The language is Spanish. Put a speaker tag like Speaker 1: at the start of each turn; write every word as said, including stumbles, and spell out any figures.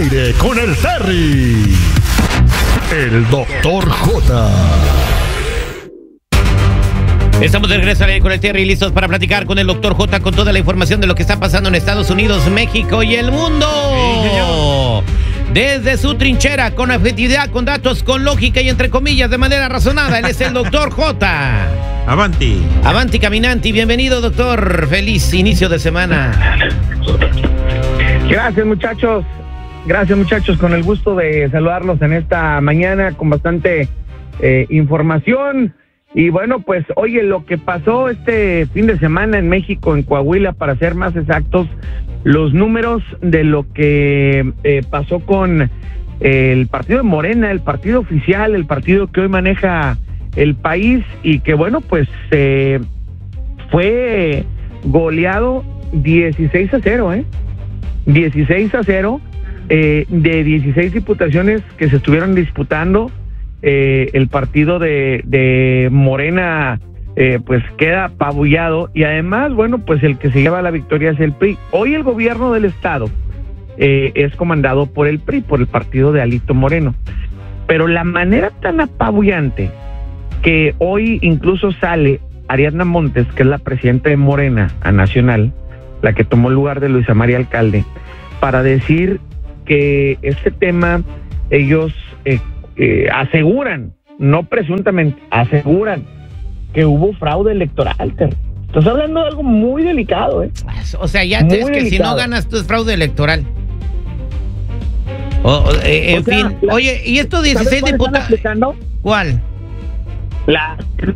Speaker 1: aire con el Terry. El doctor J.
Speaker 2: Estamos de regreso con el Terry, listos para platicar con el doctor J con toda la información de lo que está pasando en Estados Unidos, México y el mundo. Sí, desde su trinchera, con objetividad, con datos, con lógica y entre comillas, de manera razonada, él es el doctor J.
Speaker 3: Avanti.
Speaker 2: Avanti, caminanti. Bienvenido, doctor. Feliz inicio de semana.
Speaker 4: Gracias, muchachos. Gracias, muchachos. Con el gusto de saludarlos en esta mañana con bastante eh, información. Y bueno, pues, oye, lo que pasó este fin de semana en México, en Coahuila, para ser más exactos, los números de lo que eh, pasó con eh, el partido de Morena, el partido oficial, el partido que hoy maneja el país y que, bueno, pues eh, fue goleado dieciséis a cero, ¿eh? dieciséis a cero eh, de dieciséis diputaciones que se estuvieron disputando. Eh, el partido de, de Morena eh, pues queda apabullado y además, bueno, pues el que se lleva la victoria es el P R I. Hoy el gobierno del estado eh, es comandado por el P R I, por el partido de Alito Moreno, pero la manera tan apabullante que hoy incluso sale Ariadna Montes, que es la presidenta de Morena a nacional, la que tomó el lugar de Luisa María Alcalde, para decir que este tema ellos eh, Eh, aseguran, no presuntamente, aseguran que hubo fraude electoral, Ter. Estás hablando de algo muy delicado, ¿eh?
Speaker 2: O sea, ya te, es que delicado. Si no ganas tú es fraude electoral. O, o, eh, en o sea, fin, la, oye, ¿y estos dieciséis diputados?
Speaker 4: ¿Cuál?
Speaker 2: ¿Cuál?
Speaker 4: La